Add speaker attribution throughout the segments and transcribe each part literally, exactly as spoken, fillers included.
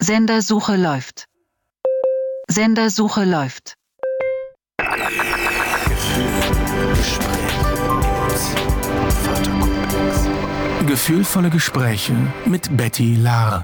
Speaker 1: Sendersuche läuft. Sendersuche läuft.
Speaker 2: Gefühlvolle Gespräche mit Betty Lahr.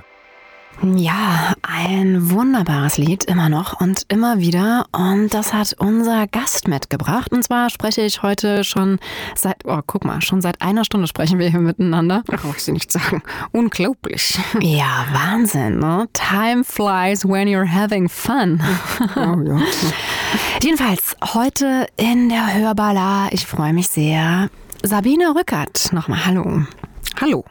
Speaker 3: Ja, ein wunderbares Lied, immer noch und immer wieder. Und das hat unser Gast mitgebracht. Und zwar spreche ich heute schon seit, oh, guck mal, schon seit einer Stunde sprechen wir hier miteinander.
Speaker 4: Ach, muss ich nicht sagen. Unglaublich.
Speaker 3: Ja, Wahnsinn, ne? Time flies when you're having fun.
Speaker 4: Oh, ja.
Speaker 3: Jedenfalls heute in der Hörbar. Ich freue mich sehr. Sabine Rückert, nochmal hallo.
Speaker 4: Hallo.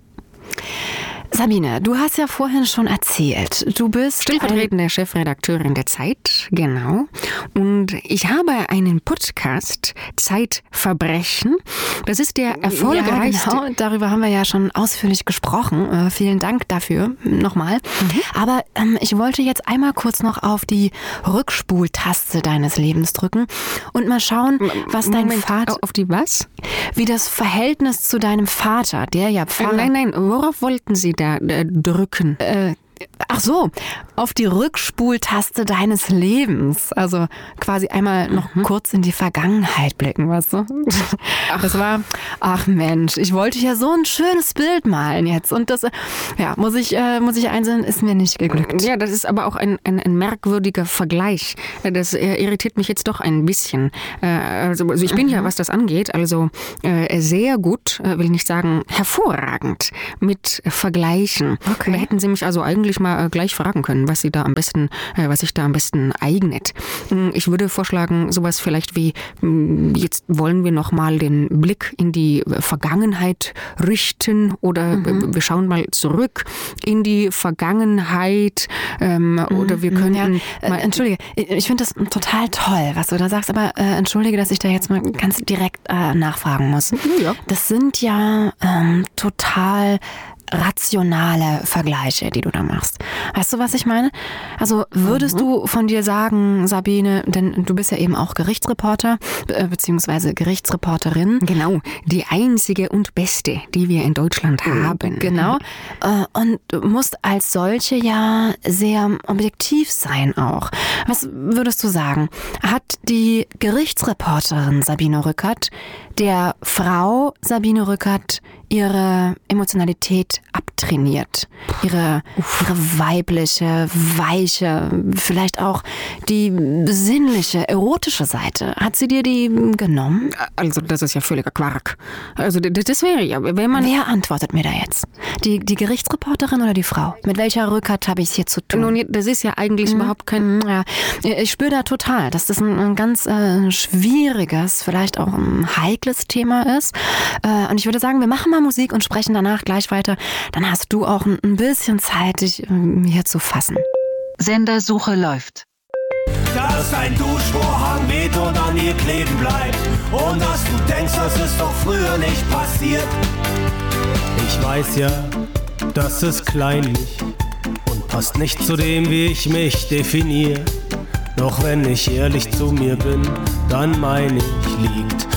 Speaker 3: Sabine, du hast ja vorhin schon erzählt, du bist
Speaker 4: stellvertretende Chefredakteurin der Zeit, genau. Und ich habe einen Podcast, Zeitverbrechen. Das ist der erfolgreichste.
Speaker 3: Ja, genau. Darüber haben wir ja schon ausführlich gesprochen. Äh, vielen Dank dafür nochmal. Mhm. Aber ähm, ich wollte jetzt einmal kurz noch auf die Rückspultaste deines Lebens drücken und mal schauen, was dein
Speaker 4: Moment,
Speaker 3: Vater...
Speaker 4: Auf die was?
Speaker 3: Wie das Verhältnis zu deinem Vater, der ja Pfarrer...
Speaker 4: Nein, nein, worauf wollten Sie da äh, drücken?
Speaker 3: Äh, ach so, auf die Rückspultaste deines Lebens. Also quasi einmal noch mhm. kurz in die Vergangenheit blicken, weißt du? Ach. Das war, ach Mensch, ich wollte ja so ein schönes Bild malen jetzt. Und das, ja, muss ich, äh, muss ich einsehen, ist mir nicht geglückt.
Speaker 4: Ja, das ist aber auch ein, ein, ein merkwürdiger Vergleich. Das äh, irritiert mich jetzt doch ein bisschen. Äh, also, also ich bin mhm. ja, was das angeht, also äh, sehr gut, äh, will ich nicht sagen hervorragend mit Vergleichen.
Speaker 3: Okay.
Speaker 4: Da hätten Sie mich also eigentlich mal gleich fragen können, was sie da am besten, was sich da am besten eignet. Ich würde vorschlagen, sowas vielleicht wie, jetzt wollen wir noch mal den Blick in die Vergangenheit richten oder mhm. wir schauen mal zurück in die Vergangenheit ähm, mhm. oder wir können...
Speaker 3: Ja. Äh, entschuldige, ich finde das total toll, was du da sagst, aber äh, entschuldige, dass ich da jetzt mal ganz direkt äh, nachfragen muss.
Speaker 4: Ja.
Speaker 3: Das sind ja ähm, total rationale Vergleiche, die du da machst. Weißt du, was ich meine? Also würdest mhm. du von dir sagen, Sabine, denn du bist ja eben auch Gerichtsreporter, äh, beziehungsweise Gerichtsreporterin.
Speaker 4: Genau, die einzige und beste, die wir in Deutschland haben.
Speaker 3: Genau. Äh, und du musst als solche ja sehr objektiv sein auch. Was würdest du sagen? Hat die Gerichtsreporterin Sabine Rückert der Frau Sabine Rückert ihre Emotionalität abtrainiert? Ihre, ihre weibliche, weiche, vielleicht auch die sinnliche, erotische Seite. Hat sie dir die genommen?
Speaker 4: Also das ist ja völliger Quark. Also das wäre ja, wenn man...
Speaker 3: Wer antwortet mir da jetzt? Die, die Gerichtsreporterin oder die Frau? Mit welcher Rückert habe ich es hier zu tun?
Speaker 4: Nun, das ist ja eigentlich mhm. überhaupt kein...
Speaker 3: Ja, ich spüre da total, dass das ein, ein ganz äh, schwieriges, vielleicht auch ein heikles Thema ist. Äh, und ich würde sagen, wir machen mal Musik und sprechen danach gleich weiter. Dann hast du auch ein, ein bisschen Zeit, dich äh, hier zu fassen.
Speaker 1: Sendersuche läuft.
Speaker 5: Dass ein Duschvorhang weht und an ihr kleben bleibt und dass du denkst, das ist doch früher nicht passiert. Ich weiß ja, das ist kleinlich und passt nicht zu dem, wie ich mich definiere. Doch wenn ich ehrlich zu mir bin, dann meine ich, liegt